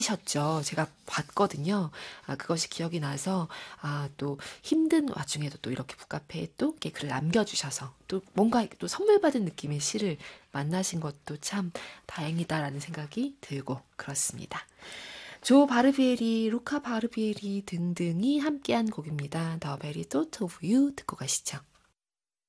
셨죠. 제가 봤거든요. 그것이 기억이 나서 또 힘든 와중에도 또 이렇게 북카페에 또 이렇게 글을 남겨주셔서 또 뭔가 또 선물 받은 느낌의 시를 만나신 것도 참 다행이다라는 생각이 들고 그렇습니다. 조 바르비에리, 루카 바르비에리 등등이 함께한 곡입니다. The Very Thought of You 듣고 가시죠.